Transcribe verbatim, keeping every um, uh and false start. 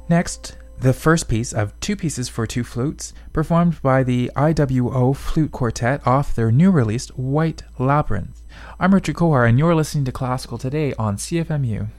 Next, the first piece of Two Pieces for Two Flutes, performed by the I W O Flute Quartet off their new release, White Labyrinth. I'm Richard Kohar, and you're listening to Classical Today on C F M U.